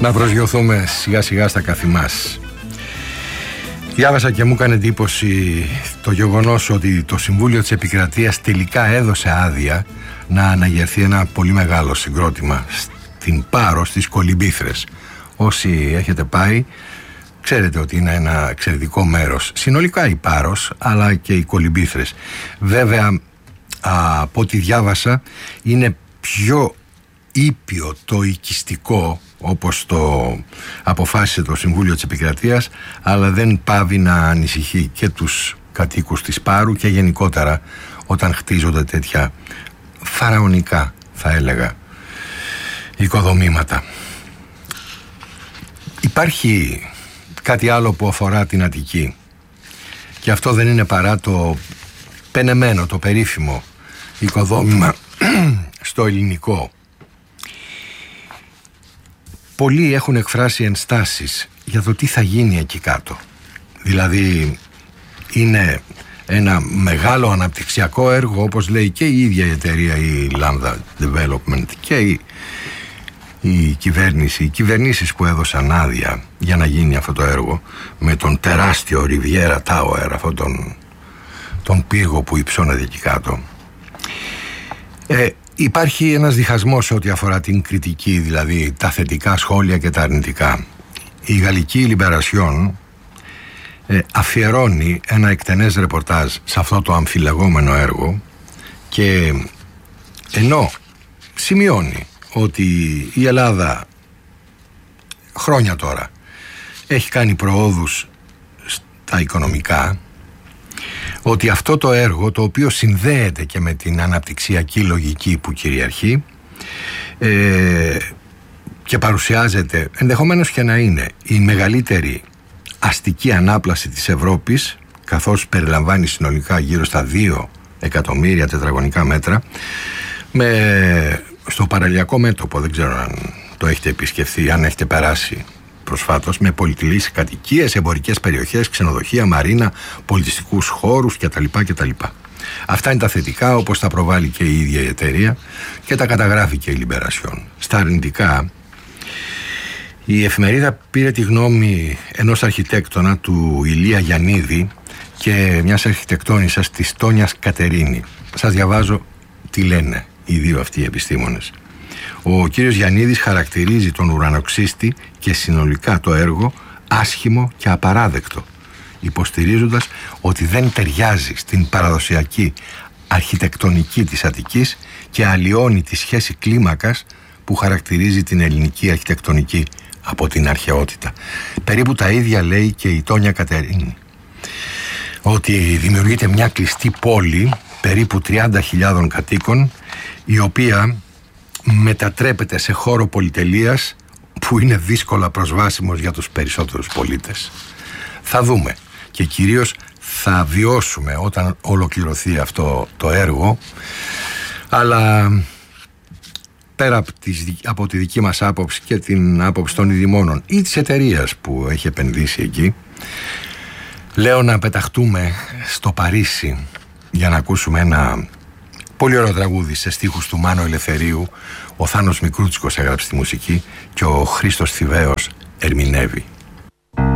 Να προσγειωθούμε σιγά σιγά στα καθημάς. Διάβασα και μου έκανε εντύπωση το γεγονός ότι το Συμβούλιο της Επικρατείας τελικά έδωσε άδεια να αναγερθεί ένα πολύ μεγάλο συγκρότημα στην Πάρο, στις Κολυμπήθρες. Όσοι έχετε πάει ξέρετε ότι είναι ένα εξαιρετικό μέρος. Συνολικά η Πάρος αλλά και οι Κολυμπήθρες. Βέβαια από ό,τι διάβασα είναι πιο ήπιο το οικιστικό, όπως το αποφάσισε το Συμβούλιο της Επικρατείας, αλλά δεν πάβει να ανησυχεί και τους κατοίκους της Πάρου και γενικότερα όταν χτίζονται τέτοια φαραωνικά, θα έλεγα, οικοδομήματα. Υπάρχει κάτι άλλο που αφορά την Αττική και αυτό δεν είναι παρά το πενεμένο, το περίφημο οικοδόμημα στο ελληνικό. Πολλοί έχουν εκφράσει ενστάσεις για το τι θα γίνει εκεί κάτω. Δηλαδή είναι ένα μεγάλο αναπτυξιακό έργο, όπως λέει και η ίδια η εταιρεία, η Lambda Development, και η κυβέρνηση, οι κυβερνήσεις που έδωσαν άδεια για να γίνει αυτό το έργο με τον τεράστιο Riviera Tower, αυτόν τον πύργο που υψώνεται εκεί κάτω. Υπάρχει ένας διχασμός σε ό,τι αφορά την κριτική, δηλαδή τα θετικά σχόλια και τα αρνητικά. Η γαλλική Libération αφιερώνει ένα εκτενές ρεπορτάζ σε αυτό το αμφιλεγόμενο έργο και ενώ σημειώνει ότι η Ελλάδα χρόνια τώρα έχει κάνει προόδους στα οικονομικά, ότι αυτό το έργο, το οποίο συνδέεται και με την αναπτυξιακή λογική που κυριαρχεί και παρουσιάζεται ενδεχομένως και να είναι η μεγαλύτερη αστική ανάπλαση της Ευρώπης, καθώς περιλαμβάνει συνολικά γύρω στα 2 εκατομμύρια τετραγωνικά μέτρα, στο παραλιακό μέτωπο, δεν ξέρω αν το έχετε επισκεφθεί, αν έχετε περάσει προσφάτως, με πολυτελείς κατοικίες, εμπορικές περιοχές, ξενοδοχεία, μαρίνα, πολιτιστικούς χώρους κτλ. Αυτά είναι τα θετικά, όπως τα προβάλλει και η ίδια η εταιρεία και τα καταγράφει και η Libération. Στα αρνητικά, η εφημερίδα πήρε τη γνώμη ενός αρχιτέκτονα, του Ηλία Γιαννίδη, και μιας αρχιτεκτόνισσας, της Τόνιας Κατερίνη. Σας διαβάζω τι λένε οι δύο αυτοί οι επιστήμονες. Ο κύριος Γιαννίδης χαρακτηρίζει τον ουρανοξύστη και συνολικά το έργο άσχημο και απαράδεκτο, υποστηρίζοντας ότι δεν ταιριάζει στην παραδοσιακή αρχιτεκτονική της Αττικής και αλλοιώνει τη σχέση κλίμακας που χαρακτηρίζει την ελληνική αρχιτεκτονική από την αρχαιότητα. Περίπου τα ίδια λέει και η Τόνια Κατερίνη, ότι δημιουργείται μια κλειστή πόλη περίπου 30.000 κατοίκων, η οποία μετατρέπεται σε χώρο πολυτελείας που είναι δύσκολα προσβάσιμος για τους περισσότερους πολίτες. Θα δούμε και κυρίως θα βιώσουμε όταν ολοκληρωθεί αυτό το έργο, αλλά πέρα από τη δική μας άποψη και την άποψη των ειδημόνων ή της εταιρείας που έχει επενδύσει εκεί, λέω να πεταχτούμε στο Παρίσι για να ακούσουμε ένα πολύ ωραίο τραγούδι σε στίχους του Μάνο Ελευθερίου. Ο Θάνος Μικρούτσικος έγραψε τη μουσική και ο Χρήστος Θηβαίος ερμηνεύει.